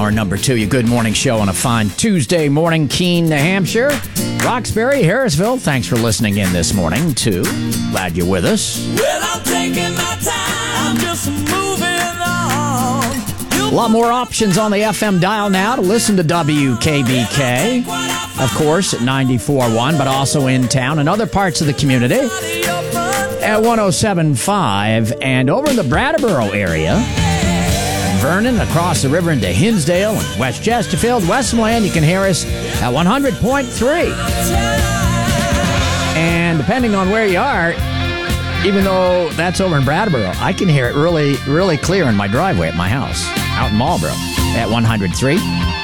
hour number 2, your Good Morning Show on a fine Tuesday morning, Keene, New Hampshire. Roxbury, Harrisville, thanks for listening in this morning, too. Glad you're with us. Well, I'm taking my time, just moving on. A lot more options on the FM dial now to listen to WKBK. Of course, at 94.1, but also in town and other parts of the community at 107.5. And over in the Brattleboro area, Vernon, across the river into Hinsdale and West Chesterfield, Westmoreland, you can hear us at 100.3. And depending on where you are, even though that's over in Brattleboro, I can hear it really, really clear in my driveway at my house out in Marlboro at 103.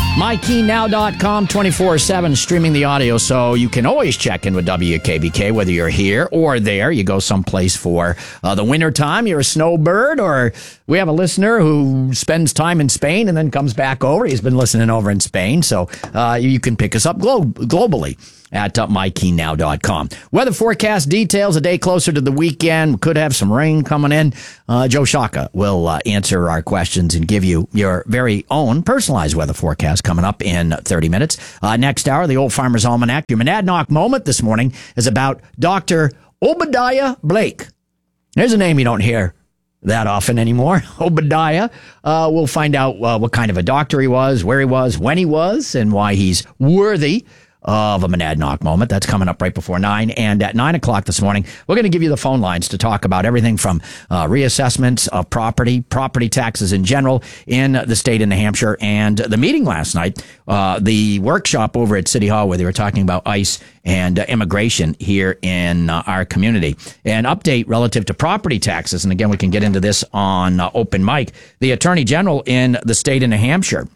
MyKeenNow.com 24/7 streaming the audio, so you can always check in with WKBK, whether you're here or there. You go someplace for the winter time, you're a snowbird, or we have a listener who spends time in Spain and then comes back over. He's been listening over in Spain, so you can pick us up globally at MyKeenNow.com. Weather forecast details a day closer to the weekend. Could have some rain coming in. Joe Shaka will answer our questions and give you your very own personalized weather forecast coming up in 30 minutes. Next hour, the Old Farmer's Almanac. Your Monadnock moment this morning is about Dr. Obadiah Blake. There's a name you don't hear that often anymore. Obadiah. We'll find out what kind of a doctor he was, where he was, when he was, and why he's worthy of a Monadnock moment. That's coming up right before 9. And at 9 o'clock this morning, we're going to give you the phone lines to talk about everything from reassessments of property taxes in general in the state of New Hampshire, and the meeting last night, the workshop over at City Hall where they were talking about ICE and immigration here in our community. An update relative to property taxes. And again, we can get into this on open mic. The Attorney General in the state of New Hampshire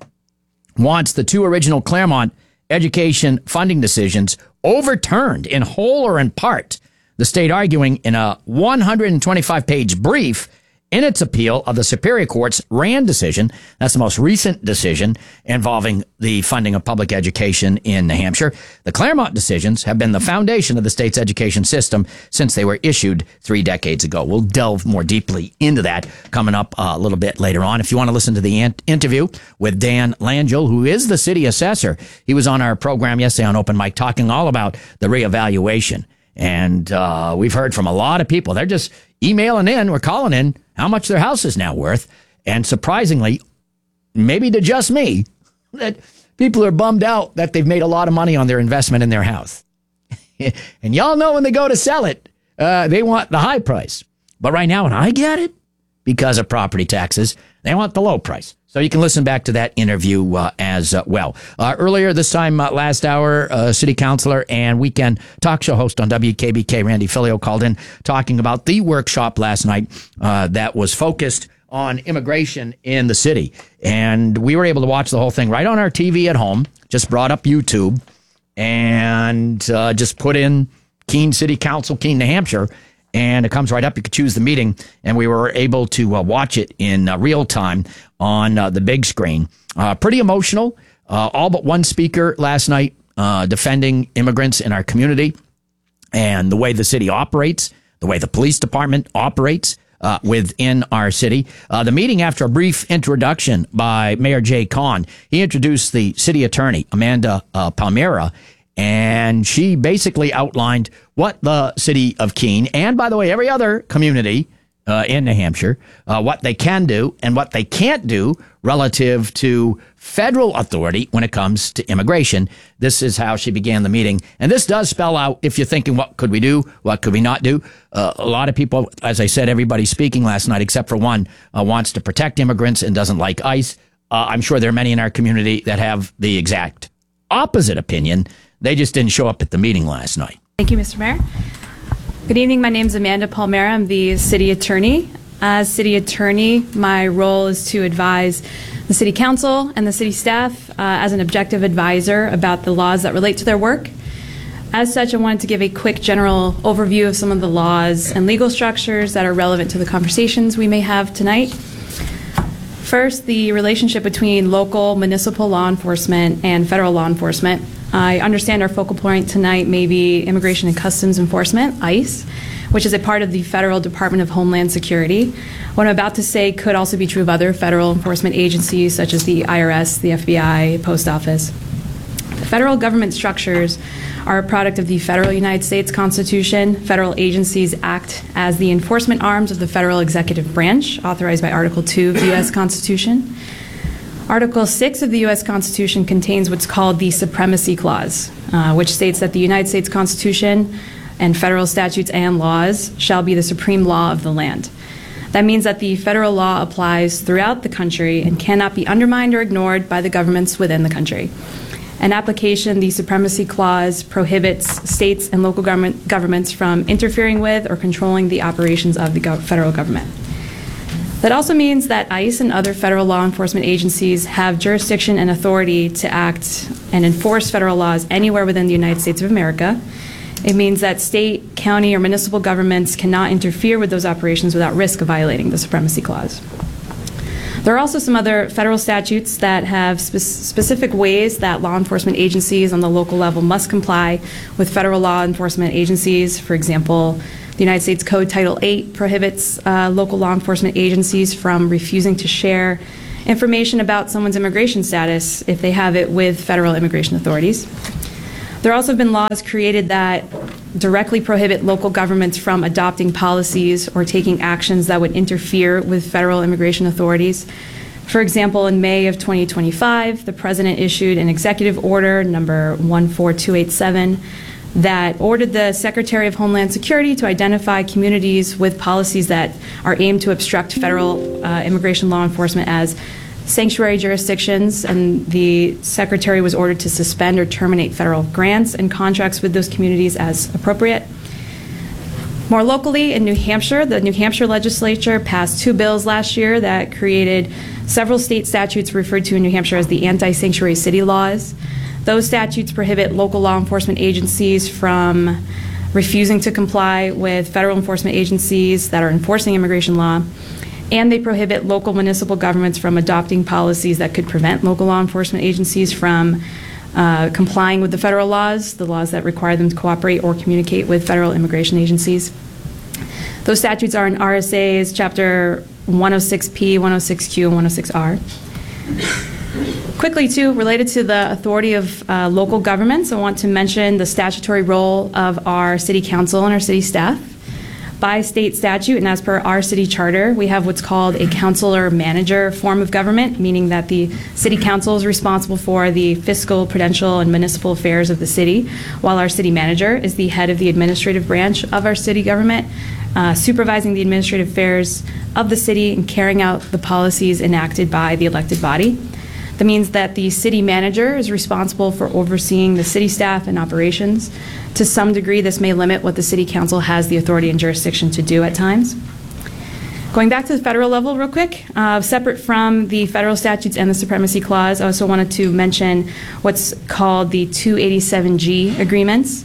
wants the 2 original Claremont education funding decisions overturned in whole or in part. The state arguing in a 125-page brief in its appeal of the Superior Court's Rand decision. That's the most recent decision involving the funding of public education in New Hampshire. The Claremont decisions have been the foundation of the state's education system since they were issued 3 decades ago. We'll delve more deeply into that coming up a little bit later on. If you want to listen to the interview with Dan Langell, who is the city assessor, he was on our program yesterday on Open Mic talking all about the reevaluation. And we've heard from a lot of people. They're just emailing in or calling in how much their house is now worth. And surprisingly, maybe to just me, that people are bummed out that they've made a lot of money on their investment in their house. And y'all know when they go to sell it, they want the high price. But right now, and I get it, because of property taxes, they want the low price. So you can listen back to that interview as well. Earlier this time, last hour, city councilor and weekend talk show host on WKBK, Randy Filio, called in talking about the workshop last night that was focused on immigration in the city. And we were able to watch the whole thing right on our TV at home, just brought up YouTube, and just put in Keene City Council, Keene, New Hampshire, and it comes right up. You could choose the meeting, and we were able to watch it in real time on the big screen. Pretty emotional. All but one speaker last night defending immigrants in our community and the way the city operates, the way the police department operates within our city. The meeting, after a brief introduction by Mayor Jay Kahn, he introduced the city attorney, Amanda Palmera, and she basically outlined what the city of Keene, and by the way, every other community in New Hampshire, what they can do and what they can't do relative to federal authority when it comes to immigration. This is how she began the meeting. And this does spell out, if you're thinking, what could we do? What could we not do? A lot of people, as I said, everybody speaking last night, except for one, wants to protect immigrants and doesn't like ICE. I'm sure there are many in our community that have the exact opposite opinion. They just didn't show up at the meeting last night. Thank you, Mr. Mayor. Good evening. My name is Amanda Palmera. I'm the city attorney. As city attorney, my role is to advise the city council and the city staff as an objective advisor about the laws that relate to their work. As such, I wanted to give a quick general overview of some of the laws and legal structures that are relevant to the conversations we may have tonight. First, the relationship between local municipal law enforcement and federal law enforcement. I understand our focal point tonight may be Immigration and Customs Enforcement, ICE, which is a part of the Federal Department of Homeland Security. What I'm about to say could also be true of other federal enforcement agencies such as the IRS, the FBI, Post Office. The federal government structures are a product of the Federal United States Constitution. Federal agencies act as the enforcement arms of the federal executive branch, authorized by Article 2 of the U.S. Constitution. Article 6 of the U.S. Constitution contains what's called the Supremacy Clause, which states that the United States Constitution and federal statutes and laws shall be the supreme law of the land. That means that the federal law applies throughout the country and cannot be undermined or ignored by the governments within the country. An application, the Supremacy Clause, prohibits states and local governments from interfering with or controlling the operations of the federal government. That also means that ICE and other federal law enforcement agencies have jurisdiction and authority to act and enforce federal laws anywhere within the United States of America. It means that state, county, or municipal governments cannot interfere with those operations without risk of violating the Supremacy Clause. There are also some other federal statutes that have specific ways that law enforcement agencies on the local level must comply with federal law enforcement agencies. For example, the United States Code Title 8 prohibits local law enforcement agencies from refusing to share information about someone's immigration status if they have it with federal immigration authorities. There also have been laws created that directly prohibit local governments from adopting policies or taking actions that would interfere with federal immigration authorities. For example, in May of 2025, the President issued an executive order number 14287 that ordered the Secretary of Homeland Security to identify communities with policies that are aimed to obstruct federal immigration law enforcement as sanctuary jurisdictions, and the Secretary was ordered to suspend or terminate federal grants and contracts with those communities as appropriate. More locally, in New Hampshire, the New Hampshire legislature passed 2 bills last year that created several state statutes referred to in New Hampshire as the anti-sanctuary city laws. Those statutes prohibit local law enforcement agencies from refusing to comply with federal enforcement agencies that are enforcing immigration law, and they prohibit local municipal governments from adopting policies that could prevent local law enforcement agencies from complying with the federal laws, the laws that require them to cooperate or communicate with federal immigration agencies. Those statutes are in RSA's Chapter 106P, 106Q, and 106R. Quickly, too, related to the authority of local governments, I want to mention the statutory role of our city council and our city staff. By state statute and as per our city charter, we have what's called a councilor-manager form of government, meaning that the city council is responsible for the fiscal, prudential, and municipal affairs of the city, while our city manager is the head of the administrative branch of our city government, supervising the administrative affairs of the city and carrying out the policies enacted by the elected body. That means that the city manager is responsible for overseeing the city staff and operations. To some degree, this may limit what the city council has the authority and jurisdiction to do at times. Going back to the federal level real quick, separate from the federal statutes and the Supremacy Clause, I also wanted to mention what's called the 287G agreements.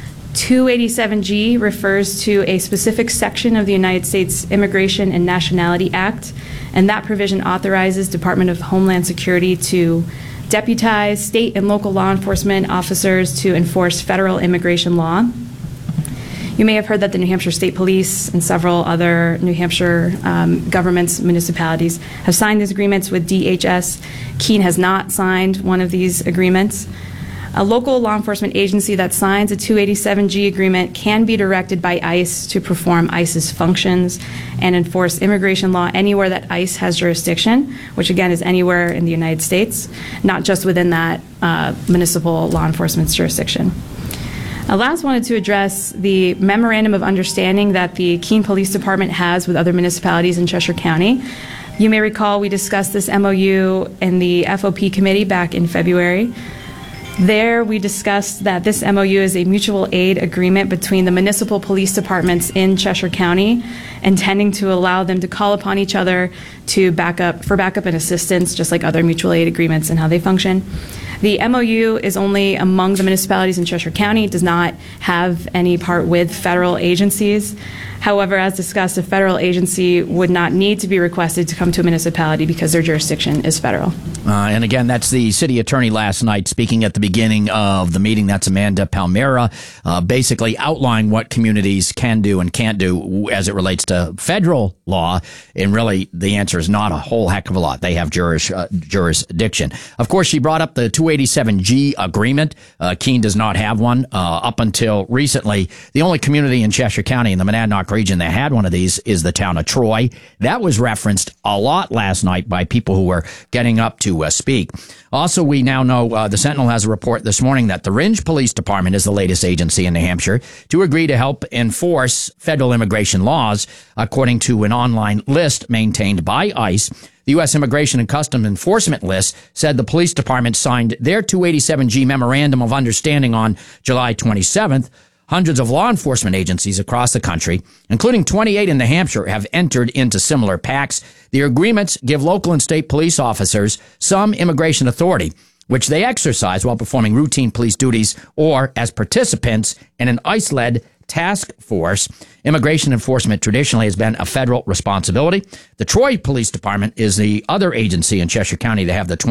287G refers to a specific section of the United States Immigration and Nationality Act, and that provision authorizes Department of Homeland Security to deputize state and local law enforcement officers to enforce federal immigration law. You may have heard that the New Hampshire State Police and several other New Hampshire governments, municipalities have signed these agreements with DHS. Keene has not signed one of these agreements. A local law enforcement agency that signs a 287G agreement can be directed by ICE to perform ICE's functions and enforce immigration law anywhere that ICE has jurisdiction, which again is anywhere in the United States, not just within that municipal law enforcement's jurisdiction. I last wanted to address the memorandum of understanding that the Keene Police Department has with other municipalities in Cheshire County. You may recall we discussed this MOU in the FOP committee back in February. There, we discussed that this MOU is a mutual aid agreement between the municipal police departments in Cheshire County, intending to allow them to call upon each other for backup and assistance, just like other mutual aid agreements and how they function. The MOU is only among the municipalities in Cheshire County. It does not have any part with federal agencies. However, as discussed, a federal agency would not need to be requested to come to a municipality because their jurisdiction is federal. And again, that's the city attorney last night speaking at the beginning of the meeting. That's Amanda Palmera, basically outlining what communities can do and can't do as it relates to federal law. And really, the answer is not a whole heck of a lot. They have jurisdiction. Of course, she brought up the 287G agreement. Keene does not have one. Up until recently, the only community in Cheshire County in the Monadnock region that had one of these is the town of Troy. That was referenced a lot last night by people who were getting up to speak. Also, we now know the Sentinel has a report this morning that the Rindge Police Department is the latest agency in New Hampshire to agree to help enforce federal immigration laws, according to an online list maintained by ICE. The U.S. Immigration and Customs Enforcement list said the police department signed their 287G Memorandum of Understanding on July 27th. Hundreds of law enforcement agencies across the country, including 28 in New Hampshire, have entered into similar pacts. The agreements give local and state police officers some immigration authority, which they exercise while performing routine police duties or as participants in an ICE-led task force. Immigration enforcement traditionally has been a federal responsibility. The Troy Police Department is the other agency in Cheshire County to have the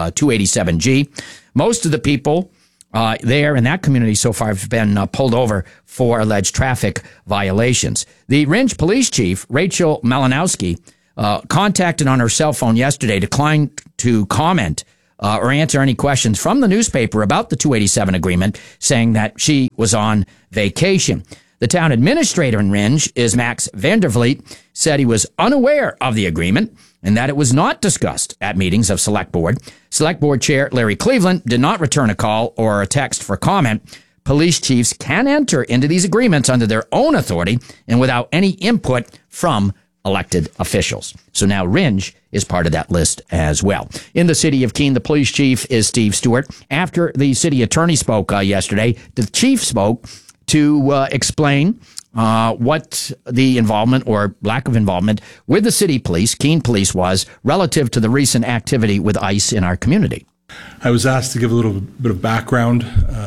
287G. Most of the people there in that community so far have been pulled over for alleged traffic violations. The Rindge Police Chief, Rachel Malinowski, contacted on her cell phone yesterday, declined to comment or answer any questions from the newspaper about the 287 agreement, saying that she was on vacation. The town administrator in Rindge is Max Vandervliet, said he was unaware of the agreement and that it was not discussed at meetings of Select Board. Select Board Chair Larry Cleveland did not return a call or a text for comment. Police chiefs can enter into these agreements under their own authority and without any input from elected officials. So now Rindge is part of that list as well. In the city of Keene, the police chief is Steve Stewart. After the city attorney spoke yesterday, the chief spoke to explain what the involvement or lack of involvement with the city police, Keene Police, was relative to the recent activity with ICE in our community. I was asked to give a little bit of background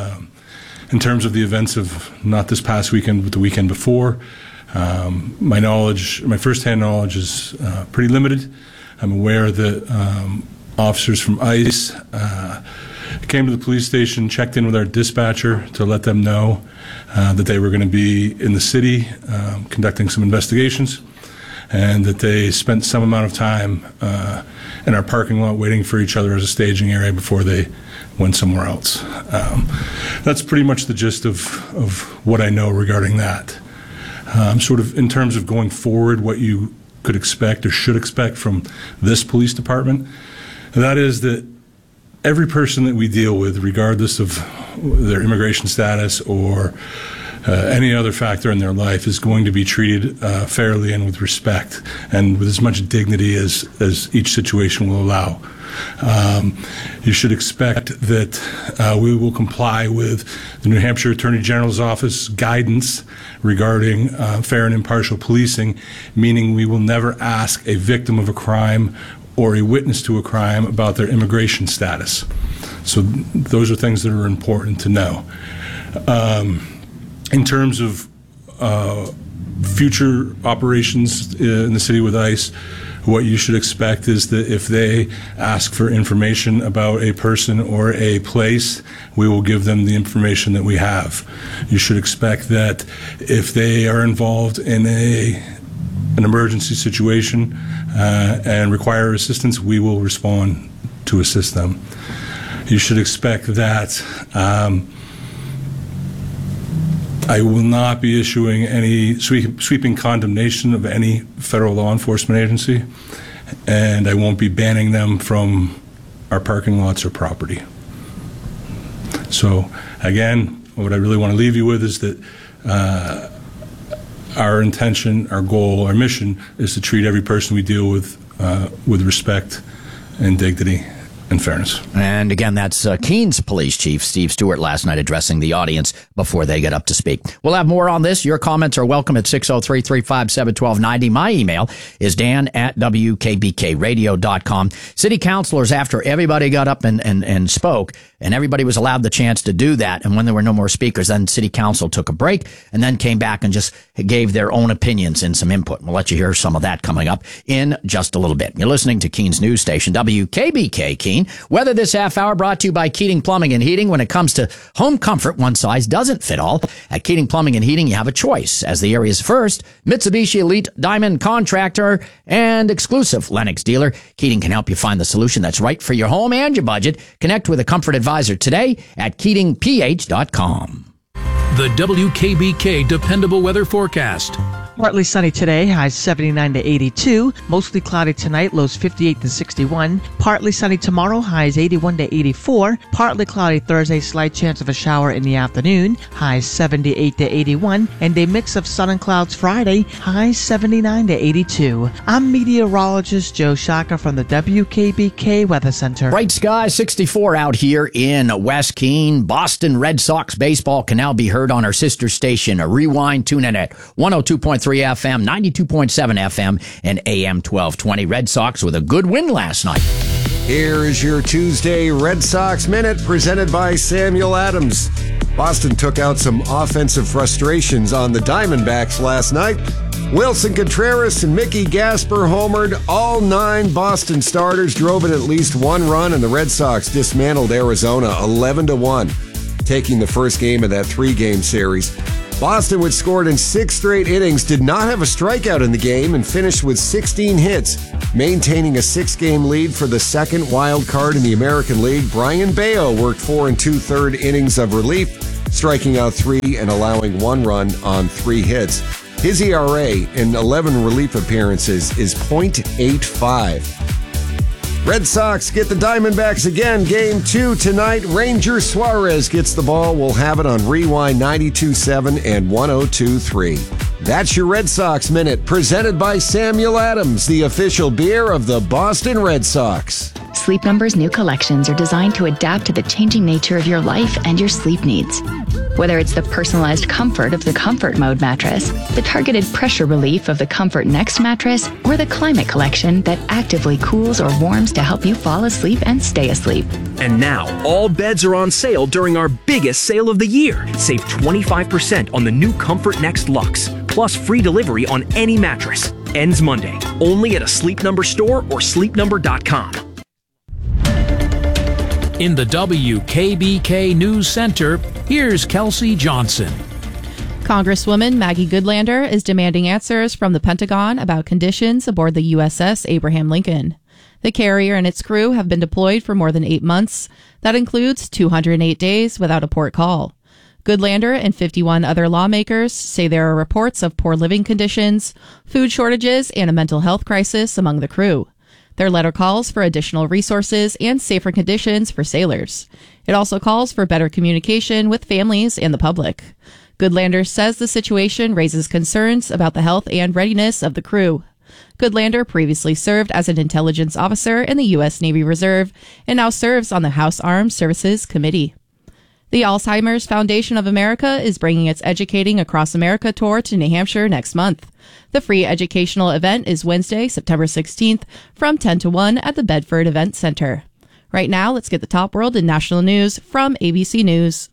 in terms of the events of not this past weekend, but the weekend before. My first-hand knowledge is pretty limited. I'm aware that officers from ICE came to the police station, checked in with our dispatcher to let them know that they were going to be in the city conducting some investigations, and that they spent some amount of time in our parking lot waiting for each other as a staging area before they went somewhere else. That's pretty much the gist of what I know regarding that. Sort of in terms of going forward, what you could expect or should expect from this police department, that is that every person that we deal with, regardless of their immigration status or any other factor in their life, is going to be treated fairly and with respect and with as much dignity as each situation will allow. You should expect that we will comply with the New Hampshire Attorney General's Office guidance regarding fair and impartial policing, meaning we will never ask a victim of a crime or a witness to a crime about their immigration status. So those are things that are important to know. In terms of future operations in the city with ICE, what you should expect is that if they ask for information about a person or a place, we will give them the information that we have. You should expect that if they are involved in an emergency situation and require assistance, we will respond to assist them. You should expect that I will not be issuing any sweeping condemnation of any federal law enforcement agency, and I won't be banning them from our parking lots or property. So again, what I really want to leave you with is that our intention, our goal, our mission is to treat every person we deal with respect and dignity, and fairness. And again, that's Keens Police Chief Steve Stewart last night addressing the audience before they get up to speak. We'll have more on this. Your comments are welcome at 603-357-1290. My email is dan@wkbkradio.com. City councilors, after everybody got up and spoke, and everybody was allowed the chance to do that, and when there were no more speakers, then City Council took a break and then came back and just gave their own opinions and some input. We'll let you hear some of that coming up in just a little bit. You're listening to Keens News Station, WKBK Keene. Weather this half hour brought to you by Keating Plumbing and Heating. When it comes to home comfort, one size doesn't fit all. At Keating Plumbing and Heating, you have a choice. As the area's first Mitsubishi Elite Diamond contractor and exclusive Lennox dealer, Keating can help you find the solution that's right for your home and your budget. Connect with a comfort advisor today at KeatingPH.com. The WKBK Dependable Weather Forecast. Partly sunny today, highs 79 to 82. Mostly cloudy tonight, lows 58 to 61. Partly sunny tomorrow, highs 81 to 84. Partly cloudy Thursday, slight chance of a shower in the afternoon, highs 78 to 81. And a mix of sun and clouds Friday, highs 79 to 82. I'm meteorologist Joe Shaka from the WKBK Weather Center. Bright skies, 64 out here in West Keene. Boston Red Sox baseball can now be heard on our sister station, a Rewind. Tune in at 102.3 FM, 92.7 FM, and AM 1220. Red Sox with a good win last night. Here is your Tuesday Red Sox Minute presented by Samuel Adams. Boston took out some offensive frustrations on the Diamondbacks last night. Wilson Contreras and Mickey Gasper homered. All 9 Boston starters drove in at least one run, and the Red Sox dismantled Arizona 11-1, taking the first game of that 3-game series. Boston, which scored in 6 straight innings, did not have a strikeout in the game and finished with 16 hits, maintaining a 6-game lead for the second wild card in the American League. Brian Bayo worked 4 2/3 innings of relief, striking out 3 and allowing 1 run on 3 hits. His ERA in 11 relief appearances is .85. Red Sox get the Diamondbacks again. Game 2 tonight. Ranger Suarez gets the ball. We'll have it on Rewind 92.7 and 102.3. That's your Red Sox Minute, presented by Samuel Adams, the official beer of the Boston Red Sox. Sleep Number's new collections are designed to adapt to the changing nature of your life and your sleep needs. Whether it's the personalized comfort of the Comfort Mode mattress, the targeted pressure relief of the Comfort Next mattress, or the Climate Collection that actively cools or warms to help you fall asleep and stay asleep. And now, all beds are on sale during our biggest sale of the year. Save 25% on the new Comfort Next Luxe, plus free delivery on any mattress. Ends Monday, only at a Sleep Number store or sleepnumber.com. In the WKBK News Center, here's Kelsey Johnson. Congresswoman Maggie Goodlander is demanding answers from the Pentagon about conditions aboard the USS Abraham Lincoln. The carrier and its crew have been deployed for more than 8 months. That includes 208 days without a port call. Goodlander and 51 other lawmakers say there are reports of poor living conditions, food shortages, and a mental health crisis among the crew. Their letter calls for additional resources and safer conditions for sailors. It also calls for better communication with families and the public. Goodlander says the situation raises concerns about the health and readiness of the crew. Goodlander previously served as an intelligence officer in the U.S. Navy Reserve and now serves on the House Armed Services Committee. The Alzheimer's Foundation of America is bringing its Educating Across America tour to New Hampshire next month. The free educational event is Wednesday, September 16th from 10 to 1 at the Bedford Event Center. Right now, let's get the top world and national news from ABC News.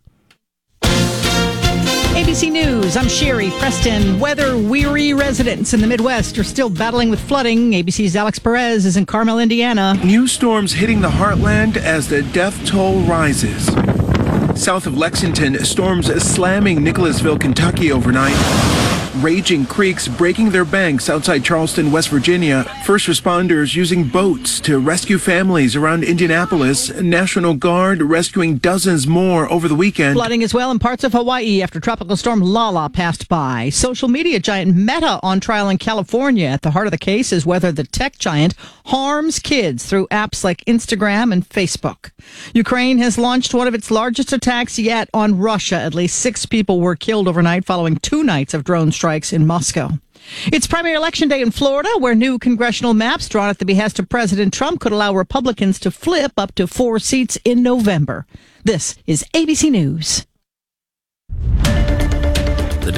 ABC News, I'm Sherry Preston. Weather-weary residents in the Midwest are still battling with flooding. ABC's Alex Perez is in Carmel, Indiana. New storms hitting the heartland as the death toll rises. South of Lexington, storms slamming Nicholasville, Kentucky overnight. Raging creeks breaking their banks outside Charleston, West Virginia. First responders using boats to rescue families around Indianapolis. National Guard rescuing dozens more over the weekend. Flooding as well in parts of Hawaii after Tropical Storm Lala passed by. Social media giant Meta on trial in California. At the heart of the case is whether the tech giant harms kids through apps like Instagram and Facebook. Ukraine has launched one of its largest attacks yet on Russia. At least 6 people were killed overnight following 2 nights of drone strikes in Moscow. It's primary election day in Florida, where new congressional maps drawn at the behest of President Trump could allow Republicans to flip up to 4 seats in November. This is ABC News. The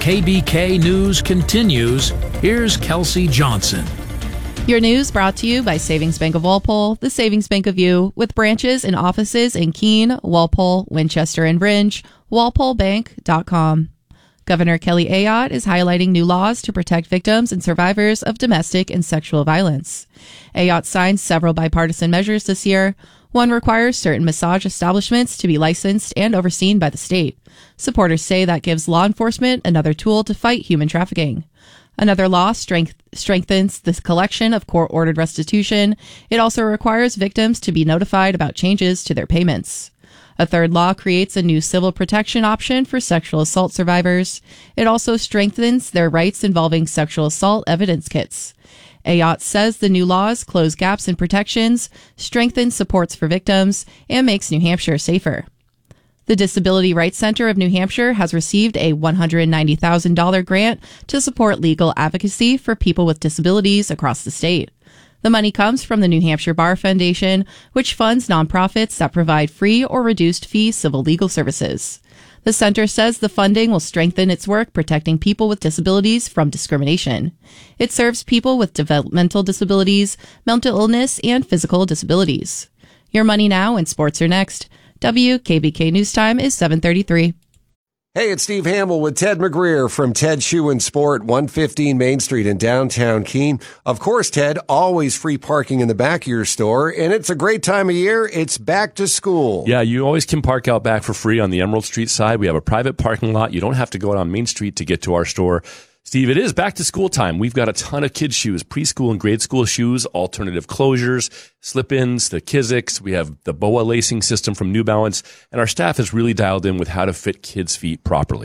WKBK News continues. Here's Kelsey Johnson. Your news brought to you by Savings Bank of Walpole, the Savings Bank of You, with branches and offices in Keene, Walpole, Winchester, and Rindge. WalpoleBank.com. Governor Kelly Ayotte is highlighting new laws to protect victims and survivors of domestic and sexual violence. Ayotte signed several bipartisan measures this year. One requires certain massage establishments to be licensed and overseen by the state. Supporters say that gives law enforcement another tool to fight human trafficking. Another law strengthens the collection of court-ordered restitution. It also requires victims to be notified about changes to their payments. A third law creates a new civil protection option for sexual assault survivors. It also strengthens their rights involving sexual assault evidence kits. Ayotte says the new laws close gaps in protections, strengthen supports for victims, and makes New Hampshire safer. The Disability Rights Center of New Hampshire has received a $190,000 grant to support legal advocacy for people with disabilities across the state. The money comes from the New Hampshire Bar Foundation, which funds nonprofits that provide free or reduced fee civil legal services. The center says the funding will strengthen its work protecting people with disabilities from discrimination. It serves people with developmental disabilities, mental illness, and physical disabilities. Your money now and sports are next. WKBK News Time is 7:33. Hey, it's Steve Hamill with Ted McGreer from Ted Shoe and Sport, 115 Main Street in downtown Keene. Of course, Ted, always free parking in the back of your store, and it's a great time of year. It's back to school. Yeah, you always can park out back for free on the Emerald Street side. We have a private parking lot. You don't have to go out on Main Street to get to our store. Steve, it is back to school time. We've got a ton of kids' shoes, preschool and grade school shoes, alternative closures, slip-ins, the Kiziks. We have the BOA lacing system from New Balance, and our staff has really dialed in with how to fit kids' feet properly.